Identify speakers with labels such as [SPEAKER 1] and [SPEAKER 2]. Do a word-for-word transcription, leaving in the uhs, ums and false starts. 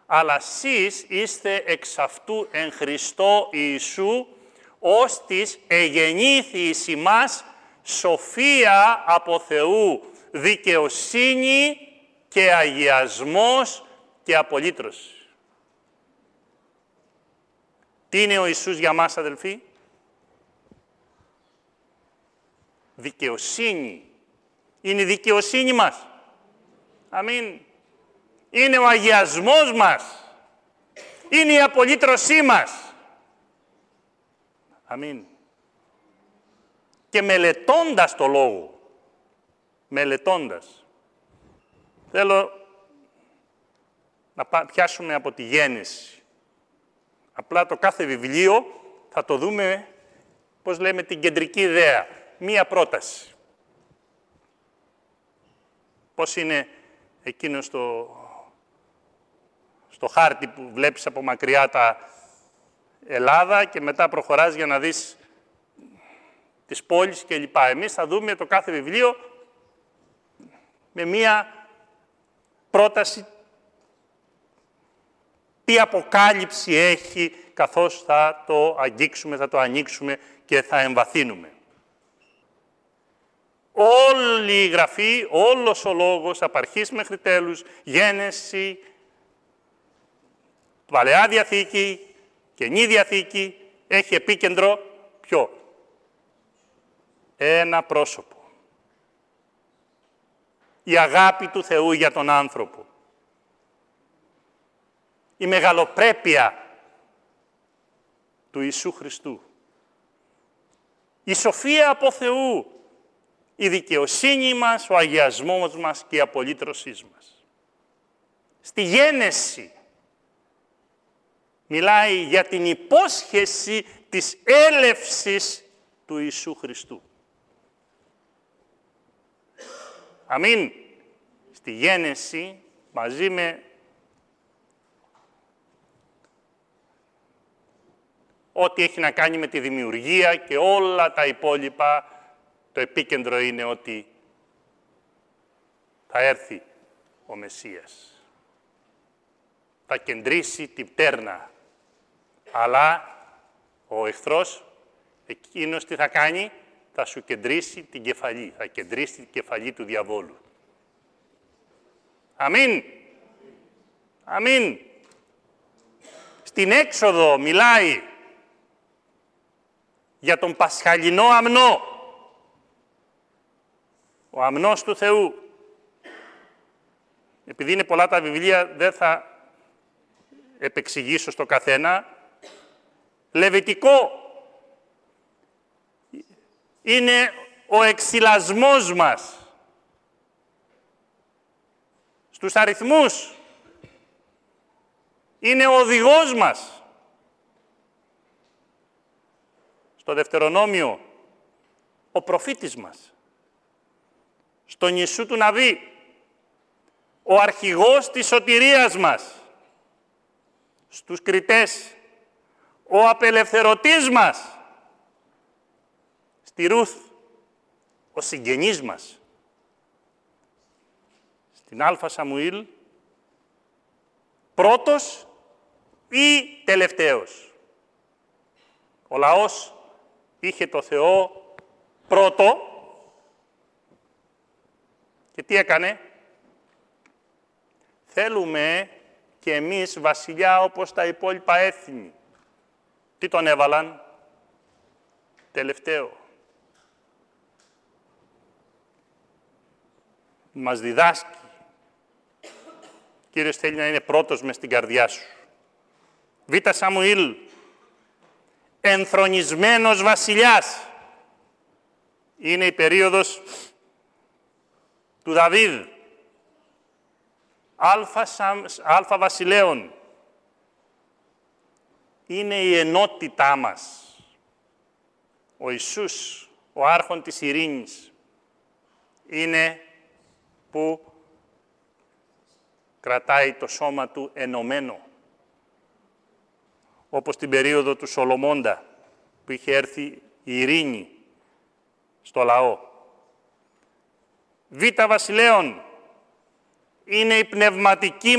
[SPEAKER 1] αλλά εσείς είστε εξ αυτού εν Χριστώ Ιησού, ως της εγεννήθη εις ημάς σοφία από Θεού, δικαιοσύνη και αγιασμός και απολύτρωση. Τι είναι ο Ιησούς για μας, αδελφοί? Δικαιοσύνη. Είναι η δικαιοσύνη μας. Αμήν. Είναι ο αγιασμός μας. Είναι η απολύτρωσή μας. Αμήν. Και μελετώντας το Λόγο, μελετώντας, θέλω να πιάσουμε από τη Γέννηση. Απλά το κάθε βιβλίο θα το δούμε, πώς λέμε, την κεντρική ιδέα. Μία πρόταση. Πώς είναι εκείνο στο, στο χάρτη που βλέπεις από μακριά τα Ελλάδα και μετά προχωράς για να δεις τις πόλεις κλπ. Εμείς θα δούμε το κάθε βιβλίο με μία πρόταση τι αποκάλυψη έχει, καθώς θα το αγγίξουμε, θα το ανοίξουμε και θα εμβαθύνουμε. Όλη η Γραφή, όλος ο Λόγος, από αρχής μέχρι τέλους, Γένεση, Παλαιά Διαθήκη, Καινή Διαθήκη, έχει επίκεντρο ποιο? Ένα πρόσωπο. Η αγάπη του Θεού για τον άνθρωπο. Η μεγαλοπρέπεια του Ιησού Χριστού. Η σοφία από Θεού. Η δικαιοσύνη μας, ο αγιασμός μας και η απολύτρωσή μας. Στη Γένεση μιλάει για την υπόσχεση της έλευσης του Ιησού Χριστού. Αμήν. Στη Γένεση, μαζί με ό,τι έχει να κάνει με τη δημιουργία και όλα τα υπόλοιπα, το επίκεντρο είναι ότι θα έρθει ο Μεσσίας. Θα κεντρήσει την πτέρνα. Αλλά ο εχθρός, εκείνος τι θα κάνει? Θα σου κεντρήσει την κεφαλή. Θα κεντρήσει την κεφαλή του διαβόλου. Αμήν. Αμήν. Στην Έξοδο μιλάει για τον πασχαλινό αμνό. Ο αμνός του Θεού. Επειδή είναι πολλά τα βιβλία, δεν θα επεξηγήσω στο καθένα. Λεβιτικό είναι ο εξυλασμός μας. Στους αριθμούς είναι ο οδηγός μας. Στο Δευτερονόμιο, ο προφήτης μας. Στον Ιησού του Ναβί, ο αρχηγός της σωτηρίας μας. Στους Κριτές, ο απελευθερωτής μας. Στη Ρούθ, ο συγγενής μας. Στην Άλφα Σαμουήλ, πρώτος ή τελευταίος. Ο λαός είχε το Θεό πρώτο και τι έκανε? Θέλουμε και εμείς βασιλιά όπως τα υπόλοιπα έθνη. Τι τον έβαλαν? Τελευταίο. Μας διδάσκει. Κύριος θέλει να είναι πρώτος μες στην καρδιά σου. Β. Σαμουήλ, ενθρονισμένος βασιλιάς. Είναι η περίοδος του Δαβίδ. Αλφα, Σαμ, Αλφα βασιλέων. Είναι η ενότητά μας. Ο Ιησούς, ο άρχον της ειρήνης, είναι που κρατάει το σώμα του ενωμένο. Όπως την περίοδο του Σολομώντα, που είχε έρθει η ειρήνη στο λαό. Β. βασιλέων, είναι η πνευματική